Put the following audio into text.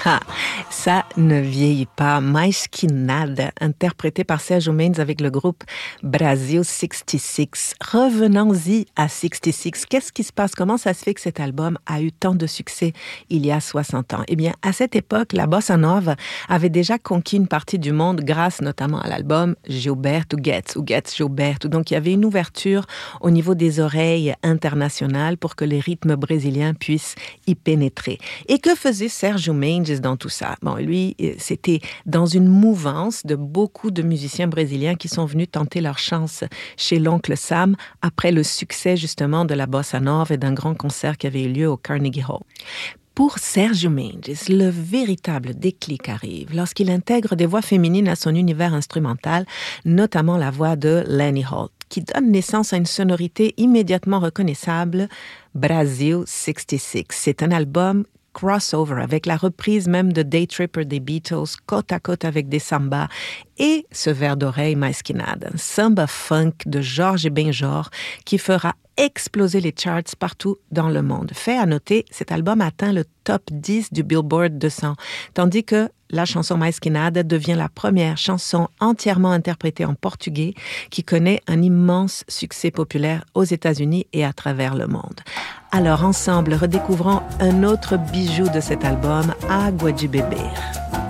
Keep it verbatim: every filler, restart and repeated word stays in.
Ah, ça ne vieillit pas. Mais que nada, interprété par Sergio Mendes avec le groupe Brasil soixante-six. Revenons-y à soixante-six. Qu'est-ce qui se passe? Comment ça se fait que cet album a eu tant de succès il y a soixante ans? Eh bien, à cette époque, la bossa nova avait déjà conquis une partie du monde grâce notamment à l'album Gilberto Gets ou Gets Gilberto. Donc, il y avait une ouverture au niveau des oreilles internationales pour que les rythmes brésiliens puissent y pénétrer. Et que faisait Sergio Mendes dans tout ça? Bon, lui, c'était dans une mouvance de beaucoup de musiciens brésiliens qui sont venus tenter leur chance chez l'oncle Sam après le succès justement de la bossa nova et d'un grand concert qui avait eu lieu au Carnegie Hall. Pour Sergio Mendes, le véritable déclic arrive lorsqu'il intègre des voix féminines à son univers instrumental, notamment la voix de Lani Holt, qui donne naissance à une sonorité immédiatement reconnaissable, Brasil soixante-six. C'est un album crossover avec la reprise même de Day Tripper des Beatles, côte à côte avec des sambas et ce verre d'oreille Mais que nada, un samba funk de Jorge Benjor qui fera exploser les charts partout dans le monde. Fait à noter, cet album atteint le top dix du Billboard deux cents, tandis que la chanson Mais que nada devient la première chanson entièrement interprétée en portugais qui connaît un immense succès populaire aux États-Unis et à travers le monde. Alors ensemble, redécouvrons un autre bijou de cet album, Água de Beber.